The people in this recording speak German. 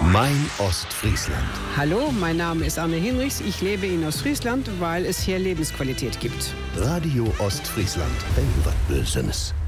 Mein Ostfriesland. Hallo, mein Name ist Anne Hinrichs. Ich lebe in Ostfriesland, weil es hier Lebensqualität gibt. Radio Ostfriesland. Wenn was Bösenes.